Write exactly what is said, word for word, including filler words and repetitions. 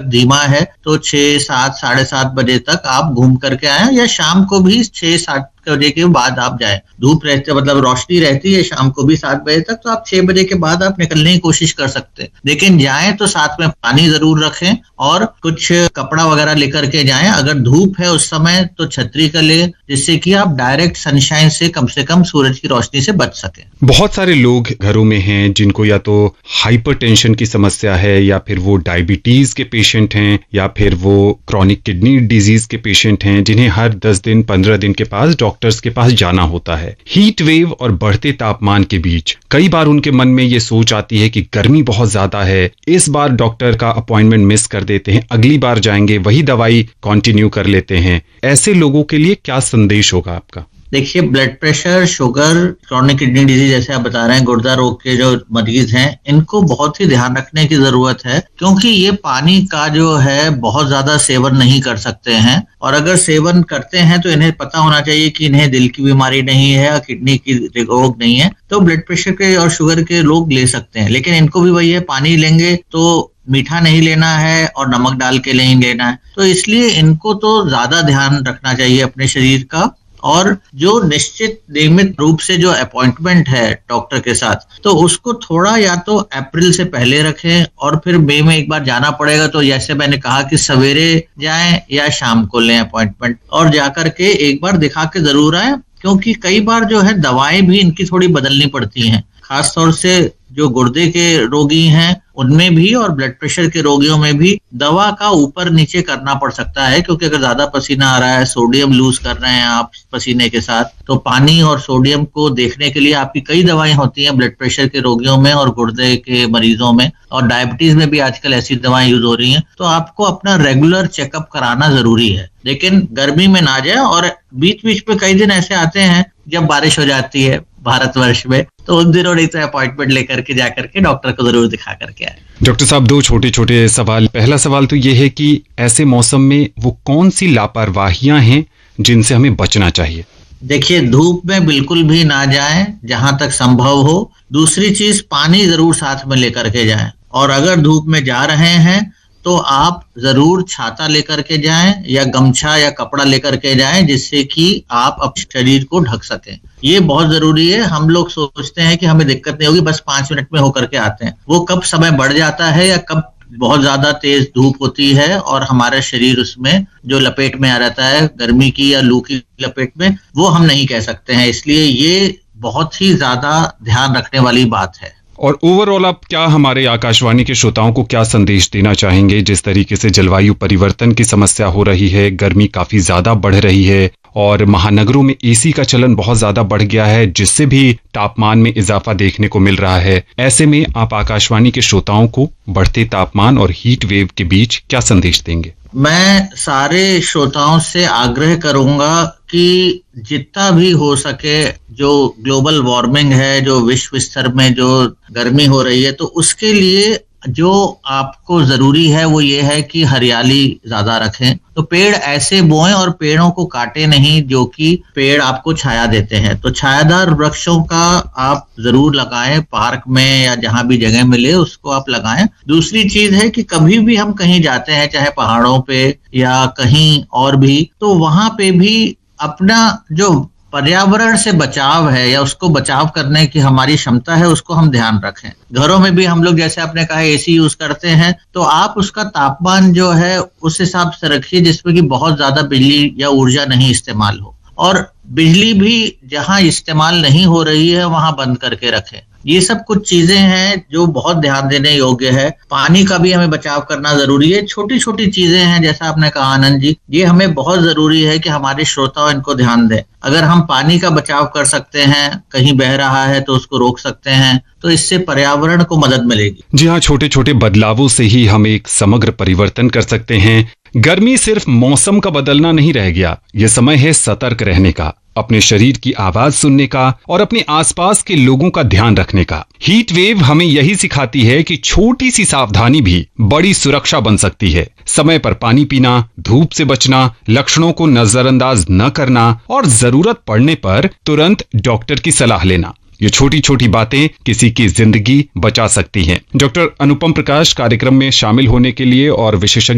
धीमा है तो छह सात साढ़े सात बजे तक आप घूम करके आए, या शाम को भी छह सात बजे के बाद आप जाए। धूप रहते मतलब रोशनी रहती है शाम को भी सात बजे तक, तो आप छह बजे के बाद आप निकलने की कोशिश कर सकते हैं। लेकिन जाएं तो साथ में पानी जरूर रखें और कुछ कपड़ा वगैरह लेकर के जाएं। अगर धूप है उस समय तो छतरी का ले, जिससे कि आप डायरेक्ट सनशाइन से कम से कम सूरज की रोशनी से बच सकें। बहुत सारे लोग घरों में हैं जिनको या तो हाइपरटेंशन की समस्या है, या फिर वो डायबिटीज के पेशेंट हैं, या फिर वो क्रॉनिक किडनी डिजीज के पेशेंट हैं, जिन्हें हर दस दिन पंद्रह दिन के पास डॉक्टर्स के पास जाना होता है। हीट वेव और बढ़ते तापमान के बीच कई बार उनके मन में ये सोच आती है कि गर्मी बहुत ज्यादा है, इस बार डॉक्टर का अपॉइंटमेंट मिस कर देते हैं, अगली बार जाएंगे, वही दवाई कंटिन्यू कर लेते हैं। ऐसे लोगों के लिए क्या संदेश होगा आपका? देखिए, blood pressure, sugar, chronic kidney disease जैसे आप बता रहे हैं, गुर्दा रोग के जो मरीज हैं, इनको बहुत ही ध्यान रखने की जरूरत है, क्योंकि ये पानी का जो है बहुत ज्यादा सेवन नहीं कर सकते हैं। और अगर सेवन करते हैं तो इन्हें पता होना चाहिए कि इन्हें दिल की बीमारी नहीं है या किडनी की रोग नहीं है, तो ब्लड प्रेशर के और शुगर के लोग ले सकते हैं। लेकिन इनको भी वही है, पानी लेंगे तो मीठा नहीं लेना है और नमक डाल के नहीं लेना है। तो इसलिए इनको तो ज्यादा ध्यान रखना चाहिए अपने शरीर का। और जो निश्चित नियमित रूप से जो अपॉइंटमेंट है डॉक्टर के साथ, तो उसको थोड़ा या तो अप्रैल से पहले रखें, और फिर मई में एक बार जाना पड़ेगा तो जैसे मैंने कहा कि सवेरे जाएं या शाम को लें अपॉइंटमेंट, और जाकर के एक बार दिखा के जरूर आए। क्योंकि कई बार जो है दवाएं भी इनकी थोड़ी बदलनी पड़ती हैं, खासतौर से जो गुर्दे के रोगी हैं उनमें भी और ब्लड प्रेशर के रोगियों में भी दवा का ऊपर नीचे करना पड़ सकता है। क्योंकि अगर ज्यादा पसीना आ रहा है, सोडियम लूज कर रहे हैं आप पसीने के साथ, तो पानी और सोडियम को देखने के लिए आपकी कई दवाएं होती हैं ब्लड प्रेशर के रोगियों में और गुर्दे के मरीजों में, और डायबिटीज में भी आजकल ऐसी दवाएं यूज हो रही हैं। तो आपको अपना रेगुलर चेकअप कराना जरूरी है, लेकिन गर्मी में ना जाए। और बीच बीच में कई दिन ऐसे आते हैं जब बारिश हो जाती है भारतवर्ष में, तो उन दिनों नहीं तो अपॉइंटमेंट लेकर के जाकर के डॉक्टर को जरूर दिखा करके आए। डॉक्टर साहब, दो छोटे छोटे सवाल। पहला सवाल तो ये है कि ऐसे मौसम में वो कौन सी लापरवाहियां हैं जिनसे हमें बचना चाहिए? देखिए, धूप में बिल्कुल भी ना जाएं जहां तक संभव हो। दूसरी चीज, पानी जरूर साथ में लेकर के जाएं, और अगर धूप में जा रहे हैं तो आप जरूर छाता लेकर के जाएं या गमछा या कपड़ा लेकर के जाएं, जिससे कि आप अपने शरीर को ढक सकें। ये बहुत जरूरी है। हम लोग सोचते हैं कि हमें दिक्कत नहीं होगी, बस पांच मिनट में होकर के आते हैं। वो कब समय बढ़ जाता है या कब बहुत ज्यादा तेज धूप होती है और हमारा शरीर उसमें जो लपेट में आ जाता है, गर्मी की या लू की लपेट में, वो हम नहीं कह सकते हैं। इसलिए ये बहुत ही ज्यादा ध्यान रखने वाली बात है। और ओवरऑल आप क्या हमारे आकाशवाणी के श्रोताओं को क्या संदेश देना चाहेंगे? जिस तरीके से जलवायु परिवर्तन की समस्या हो रही है, गर्मी काफी ज्यादा बढ़ रही है और महानगरों में एसी का चलन बहुत ज्यादा बढ़ गया है, जिससे भी तापमान में इजाफा देखने को मिल रहा है। ऐसे में आप आकाशवाणी के श्रोताओं को बढ़ते तापमान और हीट वेव के बीच क्या संदेश देंगे? मैं सारे श्रोताओं से आग्रह करूंगा कि जितना भी हो सके, जो ग्लोबल वार्मिंग है, जो विश्व स्तर में जो गर्मी हो रही है, तो उसके लिए जो आपको जरूरी है वो ये है कि हरियाली ज्यादा रखें। तो पेड़ ऐसे बोएं और पेड़ों को काटे नहीं, जो कि पेड़ आपको छाया देते हैं। तो छायादार वृक्षों का आप जरूर लगाएं, पार्क में या जहां भी जगह मिले उसको आप लगाएं। दूसरी चीज है कि कभी भी हम कहीं जाते हैं, चाहे पहाड़ों पे या कहीं और भी, तो वहां पे भी अपना जो पर्यावरण से बचाव है या उसको बचाव करने की हमारी क्षमता है, उसको हम ध्यान रखें। घरों में भी हम लोग, जैसे आपने कहा, एसी यूज करते हैं, तो आप उसका तापमान जो है उस हिसाब से रखिए जिसमें कि बहुत ज्यादा बिजली या ऊर्जा नहीं इस्तेमाल हो। और बिजली भी जहां इस्तेमाल नहीं हो रही है वहां बंद करके रखें। ये सब कुछ चीजें हैं जो बहुत ध्यान देने योग्य है। पानी का भी हमें बचाव करना जरूरी है। छोटी छोटी चीजें हैं, जैसा आपने कहा आनंद जी, ये हमें बहुत जरूरी है कि हमारे श्रोता इनको ध्यान दें। अगर हम पानी का बचाव कर सकते हैं, कहीं बह रहा है तो उसको रोक सकते हैं, तो इससे पर्यावरण को मदद मिलेगी। जी हाँ, छोटे छोटे बदलावों से ही हम एक समग्र परिवर्तन कर सकते हैं। गर्मी सिर्फ मौसम का बदलना नहीं रह गया, ये समय है सतर्क रहने का, अपने शरीर की आवाज सुनने का और अपने आसपास के लोगों का ध्यान रखने का। हीट वेव हमें यही सिखाती है कि छोटी सी सावधानी भी बड़ी सुरक्षा बन सकती है। समय पर पानी पीना, धूप से बचना, लक्षणों को नजरअंदाज न करना और जरूरत पड़ने पर तुरंत डॉक्टर की सलाह लेना, ये छोटी छोटी बातें किसी की जिंदगी बचा सकती हैं। डॉक्टर अनुपम प्रकाश, कार्यक्रम में शामिल होने के लिए और विशेषज्ञ